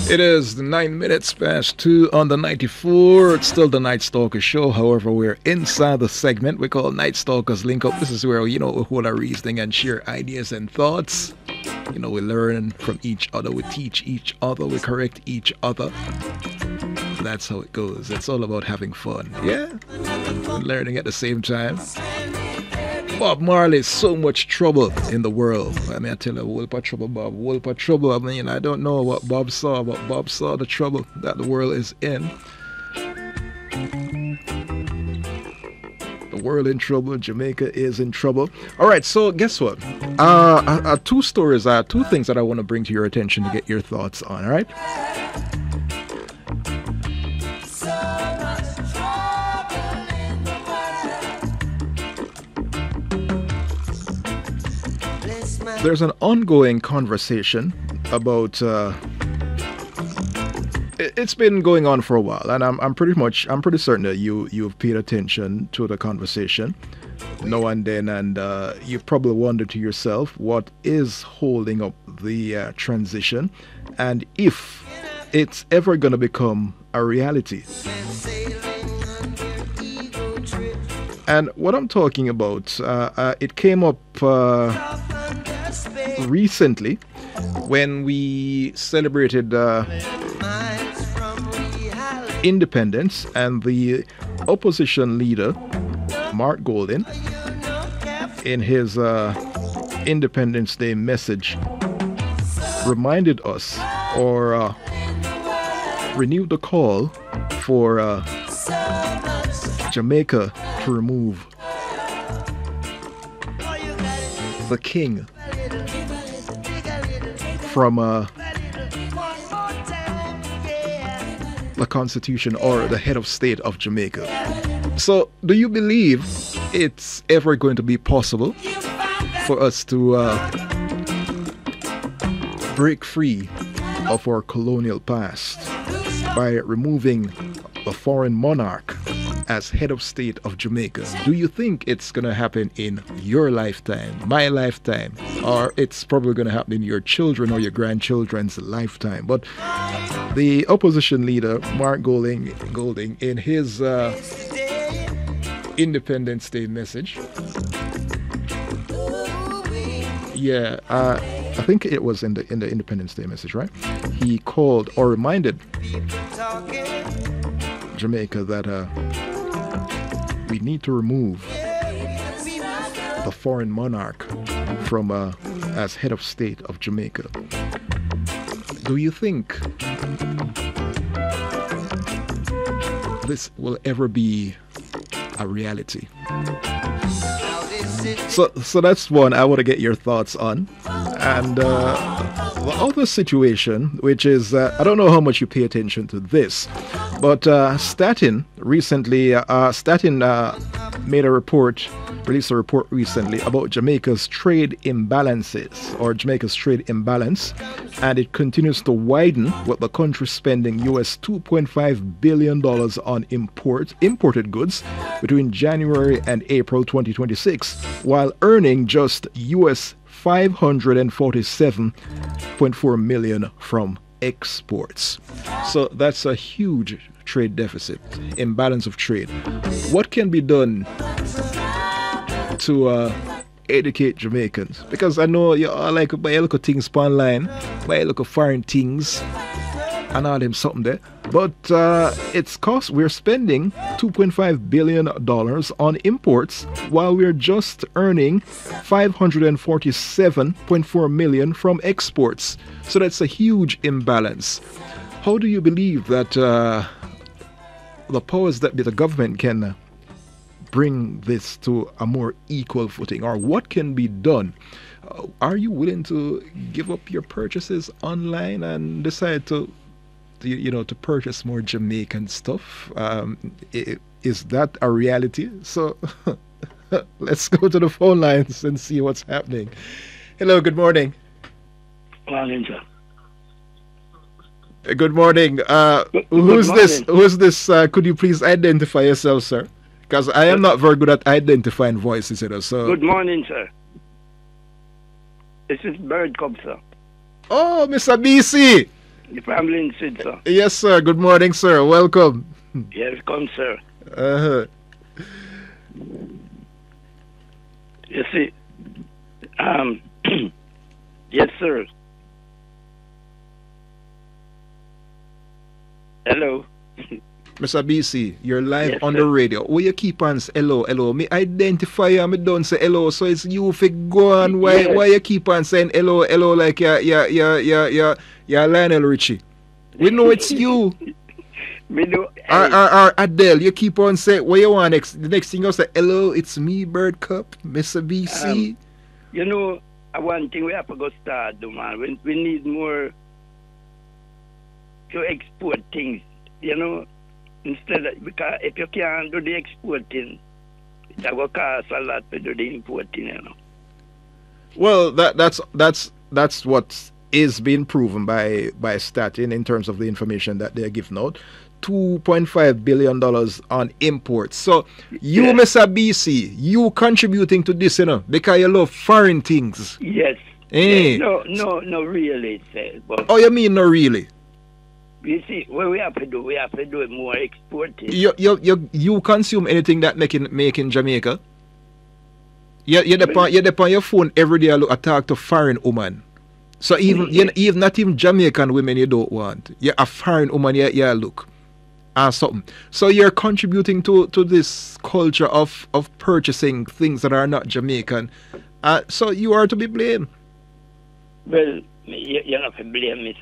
It is 9 minutes past 2 on the 94. It's still the Night Stalker show. However, we're inside the segment we call Night Stalkers Link Up. This is where, we hold our reasoning and share ideas and thoughts. We learn from each other. We teach each other. We correct each other. That's how it goes. It's all about having fun. Yeah? And learning at the same time. Bob Marley, so much trouble in the world. I mean, I tell you, whoop of trouble, Bob. Whoop of trouble. I mean, I don't know what Bob saw, but Bob saw the trouble that the world is in. The world in trouble. Jamaica is in trouble. All right, so guess what? Two things that I want to bring to your attention to get your thoughts on, all right? There's an ongoing conversation about it's been going on for a while, and I'm pretty certain that you've paid attention to the conversation now and then, and you probably wonder to yourself what is holding up the transition, and if it's ever going to become a reality. And what I'm talking about, it came up recently when we celebrated independence, and the opposition leader Mark Golding, in his Independence Day message, reminded us or renewed the call for Jamaica to remove the king from the Constitution or the head of state of Jamaica. So, do you believe it's ever going to be possible for us to break free of our colonial past by removing the foreign monarch as head of state of Jamaica? Do you think it's going to happen in your lifetime, my lifetime, or it's probably going to happen in your children or your grandchildren's lifetime? But the opposition leader, Mark Golding, in his Independence Day message, I think it was in the Independence Day message, right? He called or reminded Jamaica that we need to remove the foreign monarch from as head of state of Jamaica. Do you think this will ever be a reality? So that's one I want to get your thoughts on. And the other situation, which is, I don't know how much you pay attention to this, but Statin recently, released a report recently about Jamaica's trade imbalances, or Jamaica's trade imbalance, and it continues to widen, with the country spending US $2.5 billion on imported goods between January and April 2026, while earning just US $547.4 million from exports. So that's a huge trade deficit, imbalance of trade. What can be done to educate Jamaicans? Because I know you all like to buy a look of things online, buy a look of foreign things, and all them something there. But it's cost. We're spending $2.5 billion on imports, while we're just earning $547.4 million from exports. So that's a huge imbalance. How do you believe that the powers that be, the government, can bring this to a more equal footing, or what can be done? Are you willing to give up your purchases online and decide to purchase more Jamaican stuff? Is that a reality? So let's go to the phone lines and see what's happening. Hello, good morning. Morning, sir. Good morning. Who's this? Who's this? Could you please identify yourself, sir? Because I am not very good at identifying voices, So. Good morning, sir. This is Bird Cub, sir. Oh, Mr. BC. The family in sir. Yes, sir. Good morning, sir. Welcome. Yes, come, sir. Uh-huh. You see, yes, sir. Hello. Mr. BC, you're live Yes, on sir. the radio. Will you keep on say hello, hello? Me identify you, me don't say hello, so it's you fi go on. Yes. Why you keep on saying hello, hello like you're Lionel Richie? We know it's you. Me do. Or Adele, you keep on saying what you want next. The next thing you say, hello, it's me, Bird Cup, Mr. BC. You know, one thing we have to go start, do, man. We need more to export things, you know, instead of, because if you can't do the exporting, it will cost a lot to do the importing, you know. Well, that's what is being proven by Statin in terms of the information that they're giving out. $2.5 billion on imports. So you, Yes. Mr. BC, you contributing to this, you know, because you love foreign things. Yes. Eh. Yes. No, really, sir. But Oh, you mean no really? you see, what we have to do it more exporting. You consume anything that make in Jamaica? You depend on your phone every day. I talk to foreign woman. So even not even Jamaican women you don't want. You're a foreign woman. You look or something. So you're contributing to this culture of purchasing things that are not Jamaican. So you are to be blamed. Well, you're not to blame me,